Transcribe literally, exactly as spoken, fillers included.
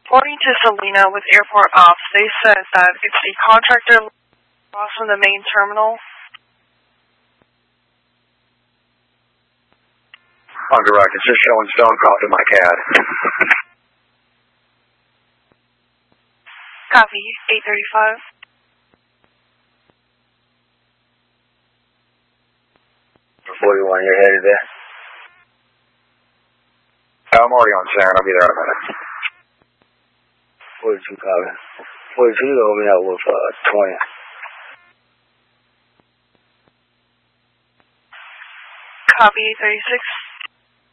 According to Selena with Airport Ops, they said that it's a contractor across from the main terminal. On direct, it's just showing Stonecroft in my C A D. Copy, eight thirty-five. forty-one, you're headed there? I'm already on Sharon, I'll be there in a minute. forty-two, copy. forty-two, you open me up with uh, twenty. Copy, eight thirty-six.